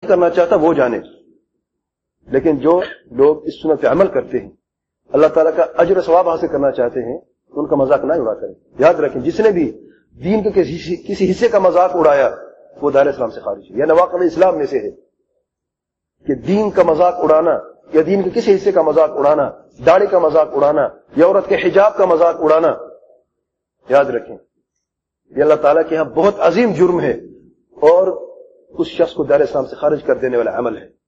करना चाहता वो जाने। लेकिन जो लोग इस सुन्नत पे अमल करते हैं, अल्लाह ताला का अजर और सवाब हासिल करना चाहते हैं, उनका मजाक ना उड़ा करें। याद रखें, जिसने भी दीन के किसी हिस्से का मजाक उड़ाया वो दायरे इस्लाम से खारिज है। यह नवाक़िद इस्लाम में से है कि दीन का मजाक उड़ाना या दीन के किसी हिस्से का मजाक उड़ाना, दाढ़ी का मजाक उड़ाना या औरत के हिजाब का मजाक उड़ाना, याद रखें ये अल्लाह ताला के यहां बहुत अजीम जुर्म है और उस शख्स को दायरे इस्लाम से खारिज कर देने वाला अमल है।